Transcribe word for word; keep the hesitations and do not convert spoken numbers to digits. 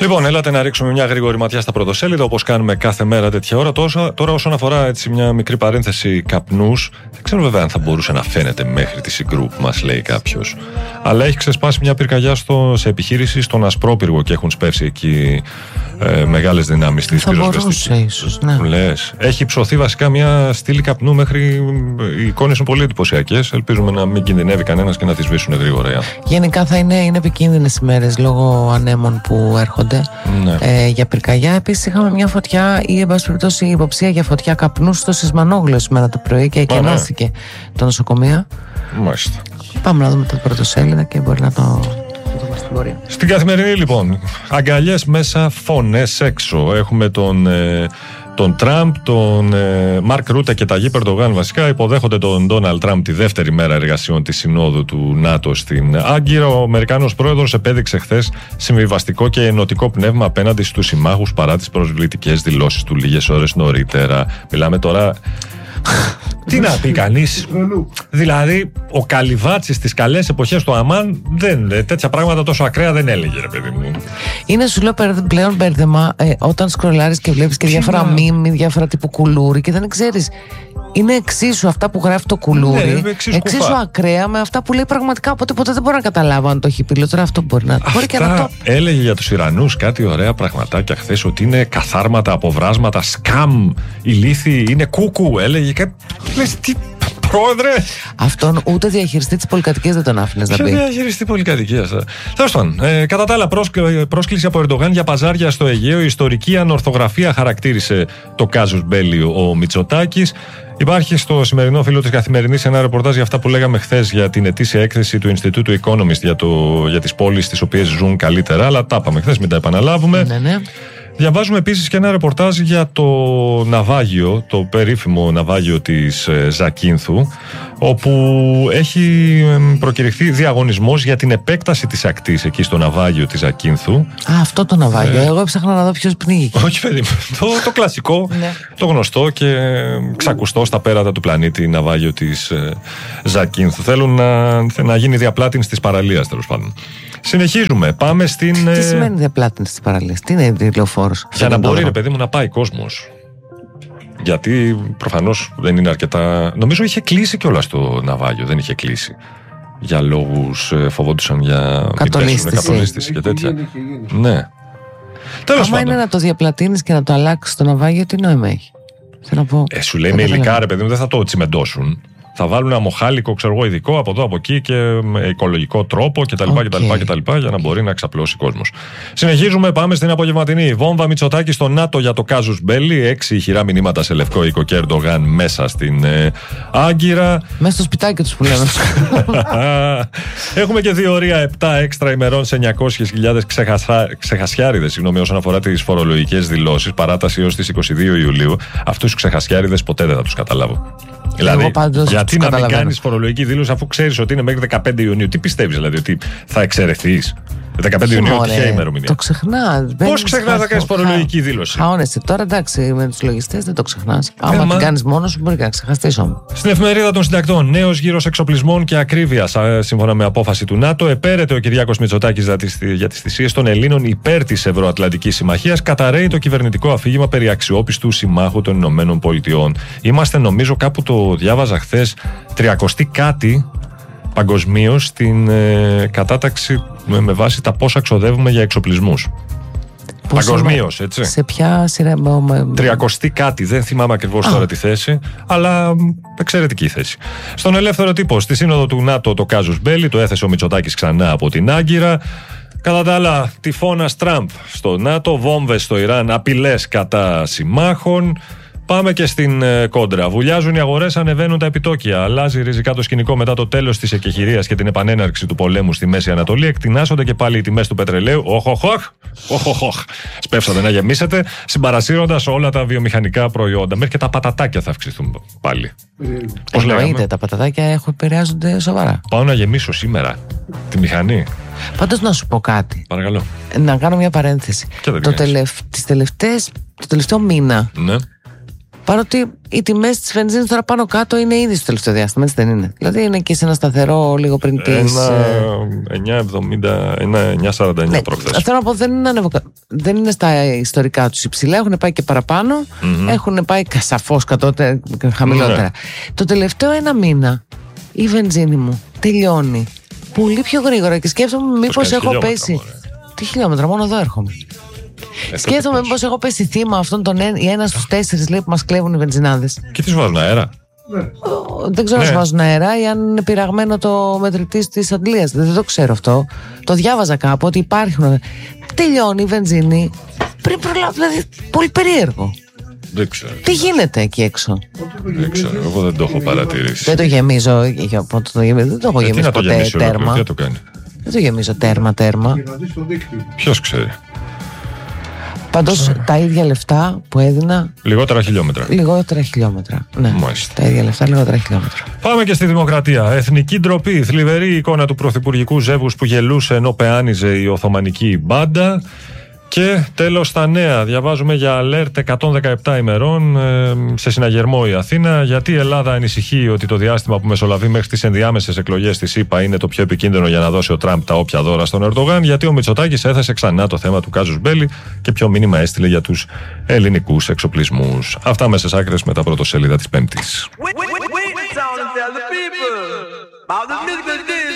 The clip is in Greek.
Λοιπόν, έλατε να ρίξουμε μια γρήγορη ματιά στα πρωτοσέλιδα, όπως κάνουμε κάθε μέρα τέτοια ώρα. Τώρα, τώρα όσον αφορά έτσι μια μικρή παρένθεση καπνούς, δεν ξέρω βέβαια αν θα μπορούσε να φαίνεται μέχρι τη συγκρού που μας λέει κάποιος. Αλλά έχει ξεσπάσει μια πυρκαγιά στο, σε επιχείρηση στον Ασπρόπυργο και έχουν σπεύσει εκεί ε, μεγάλες δυνάμεις της πυροσβεστικής. Θα μπορούσε ίσως, ναι. Λες. Έχει ψωθεί βασικά μια στήλη καπνού μέχρι. Οι εικόνες είναι πολύ εντυπωσιακές. Ελπίζουμε να μην κινδυνεύει κανένας και να τη σβήσουν γρήγορα. Γενικά θα είναι, είναι επικίνδυνες ημέρες λόγω ανέμων που έρχονται. Ναι. Ε, για πυρκαγιά. Επίσης είχαμε μια φωτιά ή εν πάση περιπτώσει υποψία για φωτιά καπνού στο Σισμανόγλιο σήμερα το πρωί και εκενώθηκε το νοσοκομείο. Μάλιστα. Πάμε να δούμε τα πρωτοσέλιδα και μπορεί να το δούμε στην πορεία. Στην Καθημερινή λοιπόν, αγκαλιές μέσα, φωνές έξω. Έχουμε τον, ε, τον Τραμπ, τον ε, Μαρκ Ρούτε και Ταγί Ερντογάν βασικά υποδέχονται τον Ντόναλντ Τραμπ τη δεύτερη μέρα εργασιών της Συνόδου του ΝΑΤΟ στην Άγκυρα. Ο Αμερικάνος πρόεδρος επέδειξε χθες συμβιβαστικό και ενωτικό πνεύμα απέναντι στους συμμάχους παρά τις προσβλητικές δηλώσεις του λίγες ώρες νωρίτερα. Μιλάμε τώρα. Τι να πει κανείς. Δηλαδή, ο Καλιβάτσης στις καλές εποχές του Αμάν δεν, τέτοια πράγματα τόσο ακραία δεν έλεγε, ρε παιδί μου. Είναι, σου λέω πλέον μπέρδεμα ε, όταν σκρολάρεις και βλέπεις και διάφορα μίμη, διάφορα τύπου κουλούρι και δεν ξέρεις. Είναι εξίσου αυτά που γράφει το κουλούρι, ναι, εξίσου, εξίσου ακραία με αυτά που λέει πραγματικά. Οπότε ποτέ δεν μπορώ να καταλάβω αν το έχει πει. Τώρα αυτό μπορεί να, μπορεί και να το. Έλεγε για τους Ιρανούς κάτι ωραία πραγματάκια χθες, ότι είναι καθάρματα, αποβράσματα, σκάμ, ηλίθιοι, είναι κούκου. Έλεγε κάτι. Λες τι. Πρόεδρε! Αυτόν ούτε διαχειριστή της πολυκατοικίας δεν τον άφηνες να πει. Ποιο διαχειριστή πολυκατοικίας. Τέλος πάντων, ε, κατά τα άλλα, πρόσκληση από Ερντογάν για παζάρια στο Αιγαίο. Η ιστορική ανορθογραφία χαρακτήρισε το κάζους μπέλι ο Μητσοτάκης. Υπάρχει στο σημερινό φύλλο της Καθημερινής ένα ρεπορτάζ για αυτά που λέγαμε χθες για την ετήσια έκθεση του Ινστιτούτου Economist για, το, για τις πόλεις τις οποίες ζουν καλύτερα. Αλλά τα είπαμε χθες, μην τα επαναλάβουμε. Ναι, ναι. Διαβάζουμε επίσης και ένα ρεπορτάζ για το ναυάγιο, το περίφημο ναυάγιο της Ζακίνθου, όπου έχει προκηρυχθεί διαγωνισμός για την επέκταση της ακτής εκεί στο ναυάγιο της Ζακίνθου. Α, αυτό το ναυάγιο. Ε... Εγώ έψαχνα να δω ποιος πνίγηκε. Όχι, παιδί μου. Το, το κλασικό, το γνωστό και ξακουστό στα πέρατα του πλανήτη ναυάγιο της Ζακίνθου. Θέλουν να, να γίνει διαπλάτηνση της παραλίας, τέλος πάντων. Συνεχίζουμε. Πάμε στην. Τι σημαίνει διαπλάτηνση της παραλίας, τι είναι η λεωφόρος? Για να μπορεί, ρε παιδί μου, να πάει κόσμος. Γιατί προφανώς δεν είναι αρκετά. Νομίζω είχε κλείσει κιόλας το ναυάγιο, δεν είχε κλείσει. Για λόγους φοβόντουσαν για κατολίσθηση και τέτοια. Ναι. Τέλος πάντων. Άμα είναι να το διαπλατείνεις και να το αλλάξεις το ναυάγιο, τι νόημα έχει? Θέλω να πω. Ε, σου λέει με υλικά, ρε παιδί μου, δεν θα το τσιμεντώσουν. Θα βάλουν ένα μοχάλικο, ξέρω εγώ, ειδικό από εδώ από εκεί και με οικολογικό τρόπο κτλ. Okay. κτλ, κτλ για να μπορεί να ξαπλώσει κόσμος. Συνεχίζουμε, πάμε στην απογευματινή. Βόμβα Μητσοτάκη στο ΝΑΤΟ για το κάζους μπέλι. Έξι ηχηρά μηνύματα σε Λευκό Οίκο και Ερντογάν μέσα στην ε, Άγκυρα. Μέσα στο σπιτάκι τους που λέμε. Έχουμε και διορία επτά έξτρα ημερών σε εννιακόσιες χιλιάδες ξεχασιάριδες, συγγνώμη, όσον αφορά τις φορολογικές δηλώσεις. Παράταση έως τις είκοσι δύο Ιουλίου. Αυτούς τους ξεχασιάριδες ποτέ δεν θα τους καταλάβω. Δηλαδή, γιατί να μην κάνεις φορολογική δήλωση αφού ξέρεις ότι είναι μέχρι δεκαπέντε Ιουνίου? Τι πιστεύεις δηλαδή, ότι θα εξαιρεθείς? δεκαπέντε Ιουνίου, ποια ημερομηνία? Το ξεχνάς. Πώς ξεχνάς να κάνεις φορολογική δήλωση? Χαώνεσαι. Τώρα εντάξει, με τους λογιστές δεν το ξεχνάς. Άμα την κάνεις μόνος σου, μπορεί και να ξεχαστείς όμως. Στην εφημερίδα των συντακτών, νέος γύρος εξοπλισμών και ακρίβειας. Σύμφωνα με απόφαση του ΝΑΤΟ, επέρεται ο Κυριάκος Μητσοτάκης για τις θυσίες των Ελλήνων υπέρ της Ευρωατλαντικής Συμμαχίας. Καταρρέει το κυβερνητικό αφήγημα περί αξιόπιστου συμμάχου των Ηνωμένων Πολιτειών. Είμαστε, νομίζω, κάπου το διάβαζα χθες, τριακοστή κάτι παγκοσμίως στην ε, κατάταξη με, με βάση τα πόσα ξοδεύουμε για εξοπλισμούς. Παγκοσμίως, έτσι. Σε ποια σειρά? Τριακοστή κάτι, δεν θυμάμαι ακριβώς τώρα τη θέση, αλλά εξαιρετική θέση. Στον Ελεύθερο Τύπο, στη Σύνοδο του ΝΑΤΟ το κάζους μπέλι, το έθεσε ο Μητσοτάκης ξανά από την Άγκυρα. Κατά τα άλλα, τυφώνας Τραμπ στο ΝΑΤΟ, βόμβες στο Ιράν, απειλές κατά συμμάχων. Πάμε και στην ε, κόντρα. Βουλιάζουν οι αγορές, ανεβαίνουν τα επιτόκια. Αλλάζει ριζικά το σκηνικό μετά το τέλος της εκεχηρίας και την επανέναρξη του πολέμου στη Μέση Ανατολή. Εκτινάσσονται και πάλι οι τιμές του πετρελαίου. Οχοχοχ! Οχοχοχ! Σπεύσατε να γεμίσετε, συμπαρασύροντας όλα τα βιομηχανικά προϊόντα. Μέχρι και τα πατατάκια θα αυξηθούν πάλι. Πώς λέγαμε? Τα πατατάκια έχουν, επηρεάζονται σοβαρά. Πάω να γεμίσω σήμερα τη μηχανή. Πάντως να σου πω κάτι. Παρακαλώ. Να κάνω μια παρένθεση. Το, τελευ... τις τελευταίες... το τελευταίο μήνα. Ναι. Παρότι οι τιμές της βενζίνης τώρα πάνω κάτω είναι ήδη στο τελευταίο διάστημα, έτσι δεν είναι? Δηλαδή είναι και σε ένα σταθερό λίγο πριν τις εννιά εβδομήντα, εννιά σαράντα εννιά ναι, προχθές. Θέλω να πω, δεν είναι, ανεβοκα... δεν είναι στα ιστορικά τους υψηλά, έχουν πάει και παραπάνω, mm-hmm. έχουν πάει σαφώς κατώτερα, χαμηλότερα. Mm-hmm. Το τελευταίο ένα μήνα η βενζίνη μου τελειώνει πολύ πιο γρήγορα και σκέφτομαι μήπως έχω πέσει. Μωρέ. Τι χιλιόμετρα, μόνο εδώ έρχομαι. Ε, σκέφτομαι μήπως έχω πέσει θύμα αυτόν τον ένα, ένα στους τέσσερις λέει, που μας κλέβουν οι βενζινάδες. Και τι βάζουν, αέρα? Ναι. Δεν ξέρω αν ναι. βάζουν αέρα ή αν είναι πειραγμένο το μετρητής της Αγγλίας. Δεν το ξέρω αυτό. Το διάβαζα κάπου ότι υπάρχουν. Τελειώνει η βενζίνη πριν προλάβει. Δηλαδή, πολύ περίεργο. Δεν ξέρω. Τι γίνεται εκεί έξω? Δεν ξέρω. Εγώ δεν το έχω παρατηρήσει. Δεν το γεμίζω. Δεν το έχω ε, γεμίσει ποτέ γεμίσω, τέρμα. Δεν το κάνει. Δεν το γεμίζω τέρμα τέρμα. Ποιος ξέρει. Πάντως τα ίδια λεφτά που έδινα. Λιγότερα χιλιόμετρα. Λιγότερα χιλιόμετρα. Ναι. Μάλιστα. Τα ίδια λεφτά, λιγότερα χιλιόμετρα. Πάμε και στη Δημοκρατία. Εθνική ντροπή. Θλιβερή εικόνα του πρωθυπουργικού ζεύγους που γελούσε ενώ πεάνιζε η Οθωμανική μπάντα. Και τέλος τα νέα. Διαβάζουμε για alert εκατόν δεκαεπτά ημερών ε, σε συναγερμό η Αθήνα. Γιατί η Ελλάδα ανησυχεί ότι το διάστημα που μεσολαβεί μέχρι τις ενδιάμεσες εκλογές της ΗΠΑ είναι το πιο επικίνδυνο για να δώσει ο Τραμπ τα όποια δώρα στον Ερντογάν. Γιατί ο Μητσοτάκης έθεσε ξανά το θέμα του κάζους μπέλι και ποιο μήνυμα έστειλε για τους ελληνικούς εξοπλισμούς. Αυτά μέσα στις άκρες με τα πρωτοσέλιδα της Πέμπτης.